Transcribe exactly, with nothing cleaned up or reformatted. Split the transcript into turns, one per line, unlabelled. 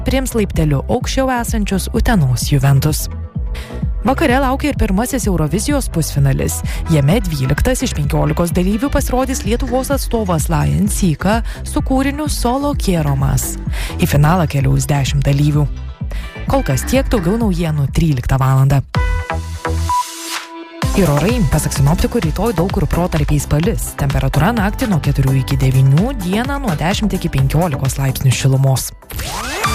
priims laipteliu aukščiau esančius Utenos Juventus. Vakare laukia ir pirmasis Eurovizijos pusfinalis. Jame dvyliktas iš penkiolikos dalyvių pasirodys Lietuvos atstovas Lion Sika su kūriniu Solo Kieromas. Į finalą keliaus dešimt dalyvių. Kol kas tiek, daugiau naujienų tryliktą valandą. Ir orai, pasak sinoptikų, rytoj daug kur protarpiais palis. Temperatūra naktį nuo keturių iki devynių, dieną nuo dešimt iki penkiolikos laipsnių šilumos.